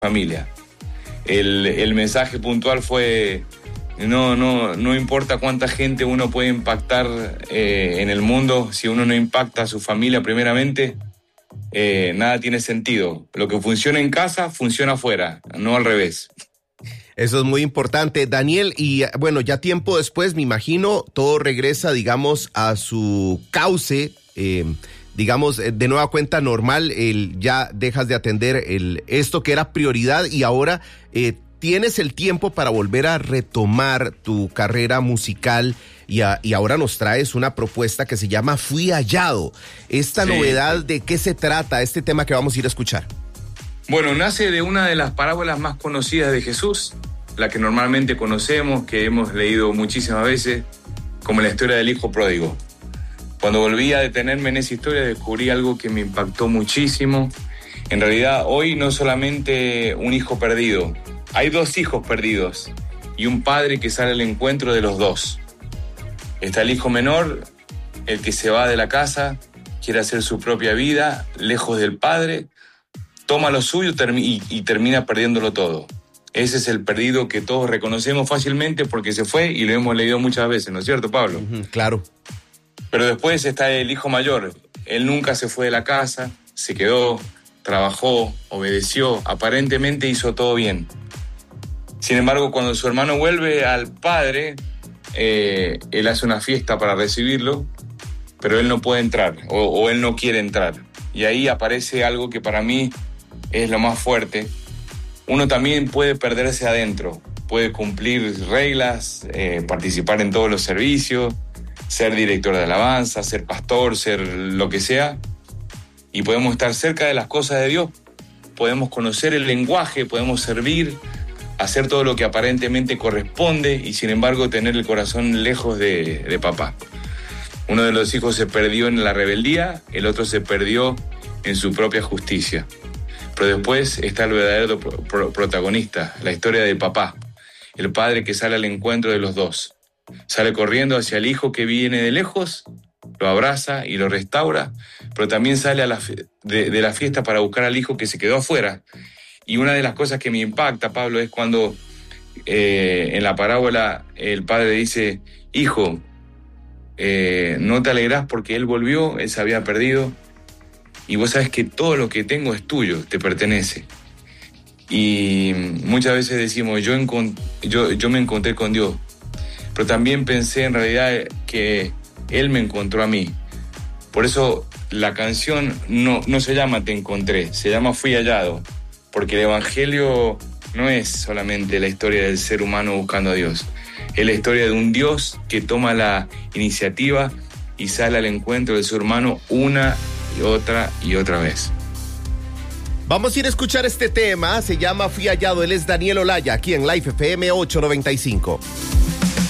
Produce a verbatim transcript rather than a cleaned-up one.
familia. El, el mensaje puntual fue, no, no, no importa cuánta gente uno puede impactar eh, en el mundo, si uno no impacta a su familia primeramente, eh, nada tiene sentido. Lo que funciona en casa, funciona afuera, no al revés. Eso es muy importante, Daniel, y bueno, ya tiempo después, me imagino, todo regresa, digamos, a su cauce, eh, digamos, de nueva cuenta normal, el, ya dejas de atender el, esto que era prioridad y ahora eh, tienes el tiempo para volver a retomar tu carrera musical y, a, y ahora nos traes una propuesta que se llama Fui Hallado. Esta sí. Novedad, ¿de qué se trata este tema que vamos a ir a escuchar? Bueno, nace de una de las parábolas más conocidas de Jesús, la que normalmente conocemos, que hemos leído muchísimas veces, como la historia del hijo pródigo. Cuando volví a detenerme en esa historia, descubrí algo que me impactó muchísimo. En realidad, hoy no solamente un hijo perdido, hay dos hijos perdidos y un padre que sale al encuentro de los dos. Está el hijo menor, el que se va de la casa, quiere hacer su propia vida, lejos del padre, toma lo suyo y, y termina perdiéndolo todo. Ese es el perdido que todos reconocemos fácilmente porque se fue y lo hemos leído muchas veces, ¿no es cierto, Pablo? Uh-huh, claro. Pero después está el hijo mayor. Él nunca se fue de la casa, se quedó, trabajó, obedeció, aparentemente hizo todo bien. Sin embargo, cuando su hermano vuelve al padre, eh, él hace una fiesta para recibirlo, pero él no puede entrar o, o él no quiere entrar. Y ahí aparece algo que para mí es lo más fuerte. Uno también puede perderse adentro, puede cumplir reglas, eh, participar en todos los servicios, ser director de alabanza, ser pastor, ser lo que sea, y podemos estar cerca de las cosas de Dios, podemos conocer el lenguaje, podemos servir, hacer todo lo que aparentemente corresponde y sin embargo tener el corazón lejos de, de papá. Uno de los hijos se perdió en la rebeldía, el otro se perdió en su propia justicia. Pero después está el verdadero pro- pro- protagonista, la historia de papá, el padre que sale al encuentro de los dos. Sale corriendo hacia el hijo que viene de lejos, lo abraza y lo restaura, pero también sale a la fe- de, de la fiesta para buscar al hijo que se quedó afuera. Y una de las cosas que me impacta, Pablo, es cuando eh, en la parábola el padre dice, hijo, eh, no te alegrás porque él volvió, él se había perdido, y vos sabes que todo lo que tengo es tuyo, te pertenece. Y muchas veces decimos, yo, encont- yo, yo me encontré con Dios, pero también pensé en realidad que Él me encontró a mí. Por eso la canción no, no se llama Te Encontré, se llama Fui Hallado, porque el Evangelio no es solamente la historia del ser humano buscando a Dios, es la historia de un Dios que toma la iniciativa y sale al encuentro del ser humano una y otra y otra vez. Vamos a ir a escuchar este tema, se llama Fui Hallado, él es Daniel Olaya, aquí en Life F M ochocientos noventa y cinco.